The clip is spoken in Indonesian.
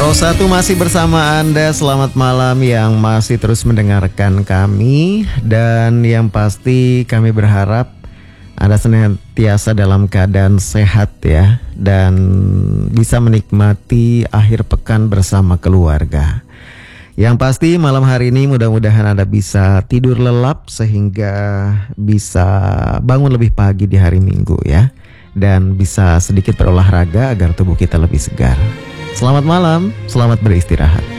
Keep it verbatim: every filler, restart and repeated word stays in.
Satu masih bersama Anda. Selamat malam yang masih terus mendengarkan kami. Dan yang pasti kami berharap Anda senantiasa dalam keadaan sehat ya, dan bisa menikmati akhir pekan bersama keluarga. Yang pasti malam hari ini mudah-mudahan Anda bisa tidur lelap sehingga bisa bangun lebih pagi di hari Minggu ya, dan bisa sedikit berolahraga agar tubuh kita lebih segar. Selamat malam, selamat beristirahat.